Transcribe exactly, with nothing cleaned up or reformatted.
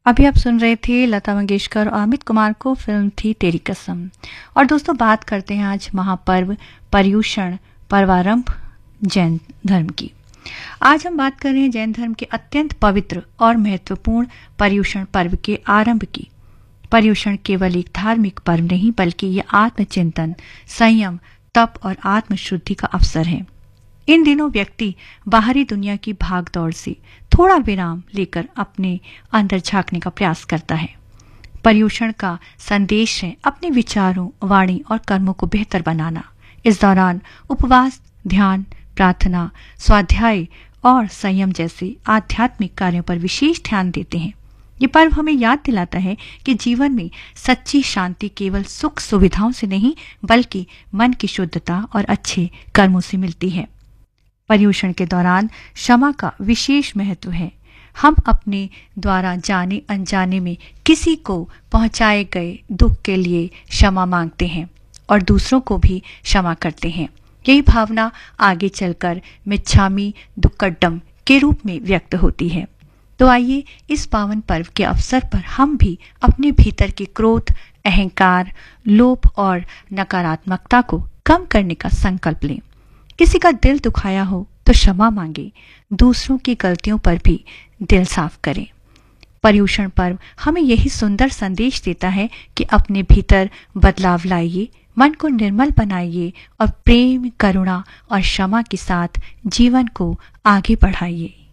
अभी आप सुन रहे थे लता मंगेशकर और अमित कुमार को, फिल्म थी तेरी कसम। और दोस्तों, बात करते हैं आज महापर्व पर्युषण पर्वारंभ जैन धर्म की। आज हम बात कर रहे हैं जैन धर्म के अत्यंत पवित्र और महत्वपूर्ण पर्युषण पर्व के आरंभ की। पर्युषण केवल एक धार्मिक पर्व नहीं, बल्कि यह आत्मचिंतन, संयम, तप और आत्मशुद्धि का अवसर है। इन दिनों व्यक्ति बाहरी दुनिया की भागदौड़ से थोड़ा विराम लेकर अपने अंदर झांकने का प्रयास करता है। पर्युषण का संदेश है अपने विचारों, वाणी और कर्मों को बेहतर बनाना। इस दौरान उपवास, ध्यान, प्रार्थना, स्वाध्याय और संयम जैसे आध्यात्मिक कार्यों पर विशेष ध्यान देते हैं। ये पर्व हमें याद दिलाता है कि जीवन में सच्ची शांति केवल सुख सुविधाओं से नहीं, बल्कि मन की शुद्धता और अच्छे कर्मों से मिलती है। पर्युषण के दौरान क्षमा का विशेष महत्व है। हम अपने द्वारा जाने अनजाने में किसी को पहुंचाए गए दुख के लिए क्षमा मांगते हैं और दूसरों को भी क्षमा करते हैं। यही भावना आगे चलकर मिच्छामी दुक्कडम के रूप में व्यक्त होती है। तो आइए इस पावन पर्व के अवसर पर हम भी अपने भीतर के क्रोध, अहंकार, लोभ और नकारात्मकता को कम करने का संकल्प लें। किसी का दिल दुखाया हो तो क्षमा मांगे, दूसरों की गलतियों पर भी दिल साफ करें। पर्युषण पर्व हमें यही सुंदर संदेश देता है कि अपने भीतर बदलाव लाइए, मन को निर्मल बनाइए और प्रेम, करुणा और क्षमा के साथ जीवन को आगे बढ़ाइए।